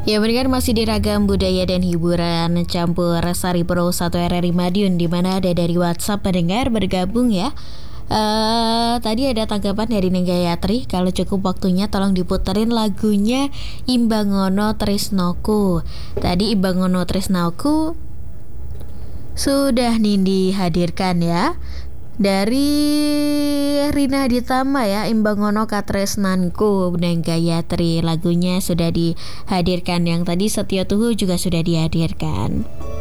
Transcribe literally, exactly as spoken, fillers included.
Ya pendengar masih di Ragam Budaya dan Hiburan campur Sari Pro satu R R I Madiun, di mana ada dari WhatsApp pendengar bergabung ya. Uh, tadi ada tanggapan dari Nenggayatri, kalau cukup waktunya tolong diputerin lagunya Imbangono Tresnoku. Tadi Imbangono Tresnoku sudah Nindi hadirkan ya. Dari Rina Ditama ya, Imbangono Katresnanku Nenggayatri, lagunya sudah dihadirkan. Yang tadi Setia Tuhu juga sudah dihadirkan.